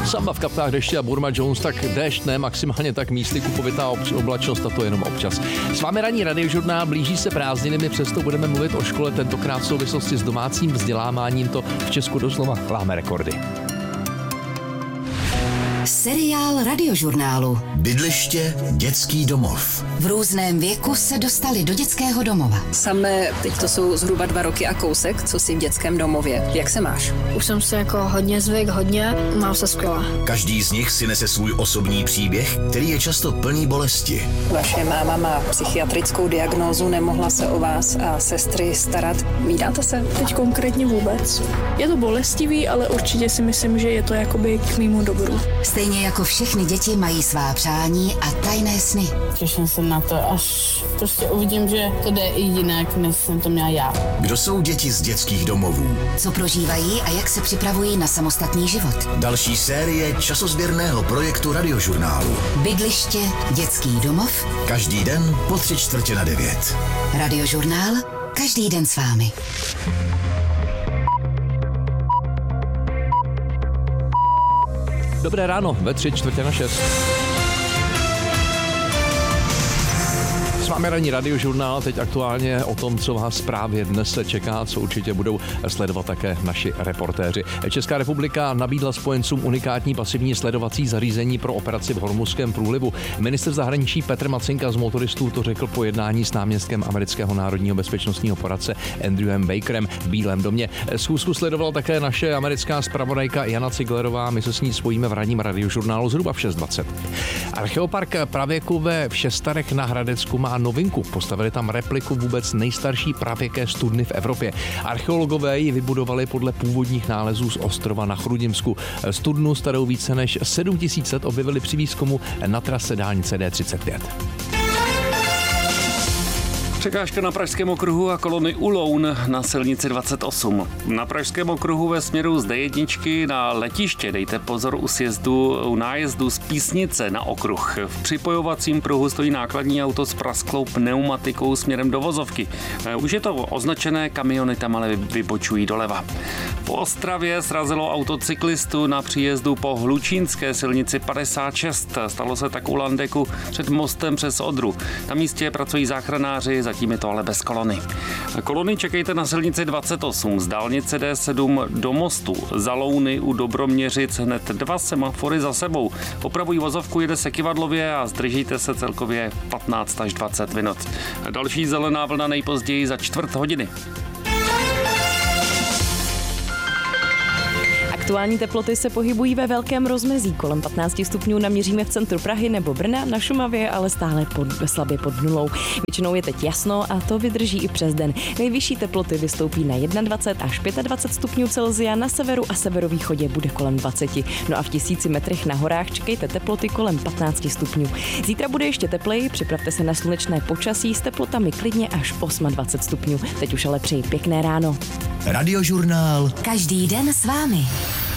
Samba v kapkách deště a Burma Jones, tak déšť ne, maximálně tak místy kupovitá oblačnost a to jenom občas. S vámi ranní radiožurnál, blíží se prázdniny, my přesto budeme mluvit o škole, tentokrát v souvislosti s domácím vzděláváním, to v Česku doslova láme rekordy. Seriál radiožurnálu. Bydliště, dětský domov. V různém věku se dostali do dětského domova. Samé, teď to jsou zhruba 2 roky a kousek, co jsi v dětském domově. Jak se máš? Už jsem se jako hodně zvyk, mám se skvěle. Každý z nich si nese svůj osobní příběh, který je často plný bolesti. Vaše máma má psychiatrickou diagnózu, nemohla se o vás a sestry starat. Vídáte se? Teď konkrétně vůbec. Je to bolestivý, ale určitě si myslím, že je to jakoby k mému dobru. Stejně jako všechny děti mají svá přání a tajné sny. Těším se na to, až prostě uvidím, že to jde i jinak, než jsem to měla já. Kdo jsou děti z dětských domovů? Co prožívají a jak se připravují na samostatný život? Další série časozběrného projektu radiožurnálu. Bydliště, dětský domov. Každý den po 8:45. Radiožurnál, každý den s vámi. Dobré ráno, ve 5:45. S vámi ranní radiožurnál, teď aktuálně o tom, co vás právě dnes čeká, co určitě budou sledovat také naši reportéři. Česká republika nabídla spojencům unikátní pasivní sledovací zařízení pro operaci v Hormuzském průlivu. Ministr zahraničí Petr Macinka z motoristů to řekl po jednání s náměstkem amerického národního bezpečnostního poradce Andrewem Bakerem v Bílém domě. Schůzku sledovala také naše americká zpravodajka Jana Ciglerová, my se s ní spojíme v ranním radiožurnálu zhruba v 6:20. Archeopark pravěku ve Všestarech na Hradecku má novinku. Postavili tam repliku vůbec nejstarší pravěké studny v Evropě. Archeologové ji vybudovali podle původních nálezů z ostrova na Chrudimsku. Studnu starou více než 7000 let objevili při výzkumu na trase dálnice D35. Překážka na Pražském okruhu a kolony u Loun na silnici 28. Na Pražském okruhu ve směru z D1 na letiště dejte pozor u nájezdu z Písnice na okruh. V připojovacím pruhu stojí nákladní auto s prasklou pneumatikou směrem do vozovky. Už je to označené, kamiony tam ale vybočují doleva. Po Ostravě srazilo auto cyklistu na příjezdu po Hlučínské silnici 56. Stalo se tak u Landeku před mostem přes Odru. Na místě pracují záchranáři, zatím je to ale bez kolony. Kolony čekejte na silnici 28 z dálnice D7 do mostu. Za Louny u Dobroměřic hned 2 semafory za sebou. Opravují vozovku, jede se kyvadlově a zdržíte se celkově 15 až 20 minut. Další zelená vlna nejpozději za 1/4 hodiny. Aktuální teploty se pohybují ve velkém rozmezí. Kolem 15 stupňů naměříme v centru Prahy nebo Brna, na Šumavě ale stále slabě pod nulou. Většinou je teď jasno a to vydrží i přes den. Nejvyšší teploty vystoupí na 21 až 25 stupňů Celsia, na severu a severovýchodě bude kolem 20. No a v 1000 metrech na horách čekejte teploty kolem 15 stupňů. Zítra bude ještě tepleji, připravte se na slunečné počasí s teplotami klidně až 28 stupňů. Teď už ale přeji pěkné ráno. Radiožurnál. Každý den s vámi.